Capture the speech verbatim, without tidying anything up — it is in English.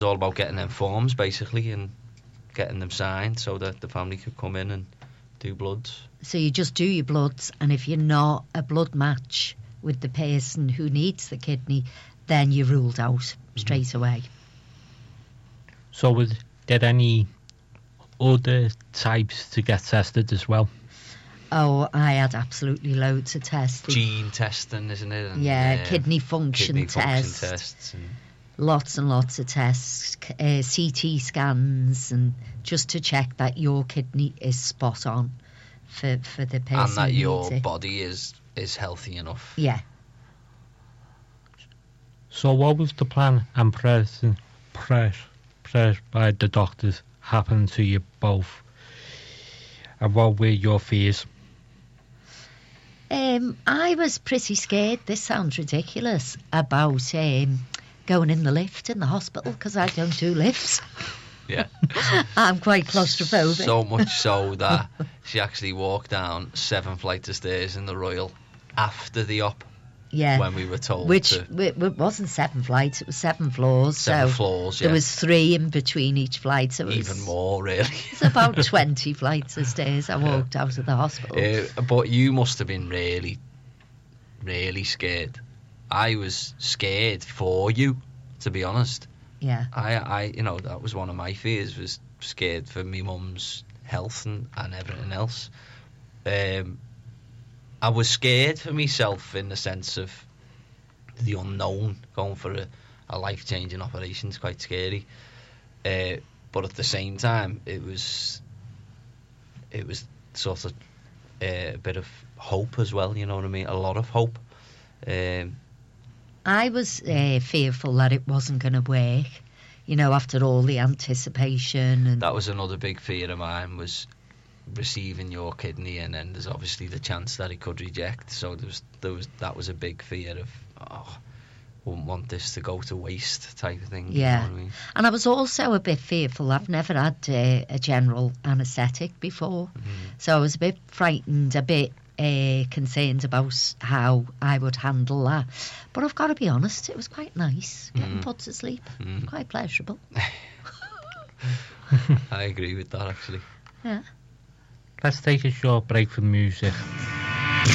all about getting them forms basically and getting them signed so that the family could come in and do bloods. So you just do your bloods, and if you're not a blood match with the person who needs the kidney, then you're ruled out straight mm-hmm. away. So was there any other types to get tested as well? Oh, I had absolutely loads of tests. Gene testing, isn't it? And, yeah, uh, kidney function kidney tests. Function tests and... Lots and lots of tests, uh, C T scans, and just to check that your kidney is spot on for, for the person. And that who your needs it. body is, is healthy enough. Yeah. So what was the plan and present, press, press by the doctors happened to you both? And what were your fears? Um, I was pretty scared, this sounds ridiculous, about um, going in the lift in the hospital, because I don't do lifts. Yeah. I'm quite claustrophobic. So much so that she actually walked down seven flights of stairs in the Royal after the op. Yeah. When we were told Which to... it wasn't seven flights, it was seven floors. Seven so floors, yeah. There was three in between each flight. So it Even was, more, really. It's about twenty flights of stairs I walked yeah. out of the hospital. Uh, but you must have been really, really scared. I was scared for you, to be honest. Yeah. I, I, you know, that was one of my fears, was scared for me mum's health and, and everything else. Um... I was scared for myself in the sense of the unknown. Going for a, a life-changing operation is quite scary. Uh, but at the same time, it was it was sort of uh, a bit of hope as well, you know what I mean? A lot of hope. Um, I was uh, fearful that it wasn't going to work, you know, after all the anticipation. And that was another big fear of mine, was receiving your kidney, and then there's obviously the chance that it could reject. So there was, there was that was a big fear of, oh, wouldn't want this to go to waste type of thing. Yeah. You know what I mean? And I was also a bit fearful. I've never had uh, a general anaesthetic before, mm-hmm. so I was a bit frightened, a bit uh, concerned about how I would handle that. But I've got to be honest, it was quite nice getting mm. put to sleep. Mm. Quite pleasurable. I agree with that, actually. Yeah. Let's take a short break from music.